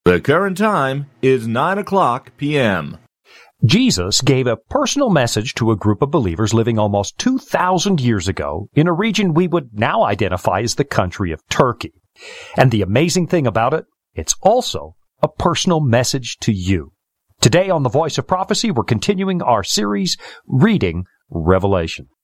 The current time is 9:00 p.m. Jesus gave a personal message to a group of believers living almost 2,000 years ago in a region we would now identify as the country of Turkey. And the amazing thing about it, it's also a personal message to you. Today on The Voice of Prophecy, we're continuing our series, Reading Revelation.